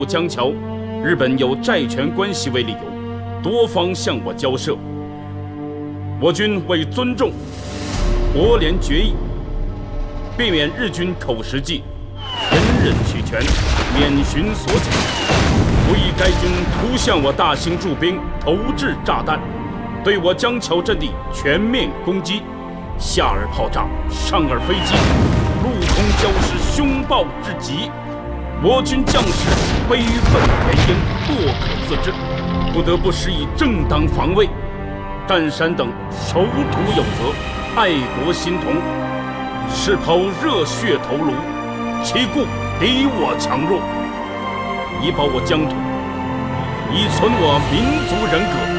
江桥，日本有债权关系为理由，多方向我交涉。我军为尊重国联决议，避免日军口实际，人人取权，免寻所请，不意该军突向我大兴驻兵，投掷炸弹，对我江桥阵地全面攻击，下而炮炸，上而飞机，陆空交施，凶暴至极。我军将士悲愤填膺，不可自制，不得不施以正当防卫。占山等守土有责，爱国心同，是抛热血头颅，其故敌我强弱，以保我疆土，以存我民族人格。